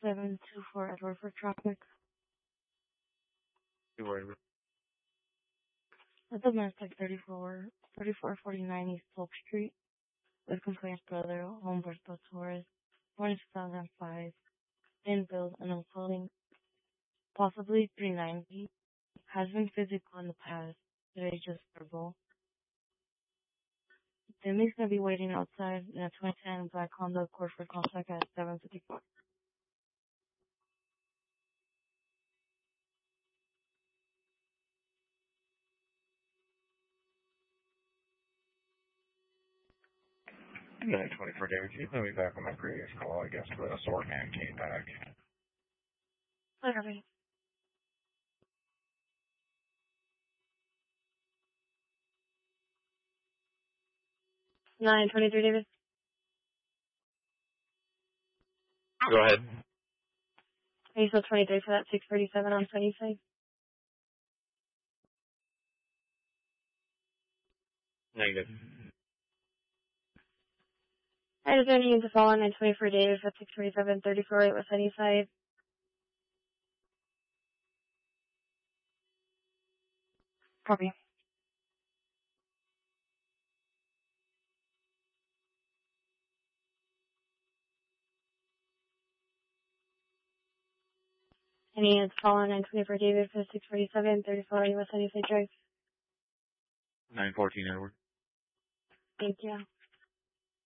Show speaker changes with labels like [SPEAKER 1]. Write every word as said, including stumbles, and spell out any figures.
[SPEAKER 1] seven two four Edward for traffic.
[SPEAKER 2] Two word.
[SPEAKER 1] At the Mustang thirty-four, thirty-four forty-nine East Polk Street, with complaints brother, Humberto Torres, born in two thousand five, in build and unfolding, possibly three ninety, has been physical in the past, today just verbal. Timmy's gonna be waiting outside in a twenty ten black Honda Accord for contact at seven fifty-four.
[SPEAKER 2] nine twenty-four David, you put me back on my previous call. I guess the sword man came back.
[SPEAKER 1] Literally. nine twenty-three David.
[SPEAKER 2] Go ahead.
[SPEAKER 1] Are you still twenty-three for that six thirty-seven on Sunnyside?
[SPEAKER 2] Negative.
[SPEAKER 1] I just don't need to follow nine twenty-four David for six forty-seven thirty-four eight with Sunnyside. Copy. I need to follow nine twenty-four David for six forty-seven thirty-four eight with Sunnyside Drive.
[SPEAKER 2] nine fourteen Edward.
[SPEAKER 1] Thank you.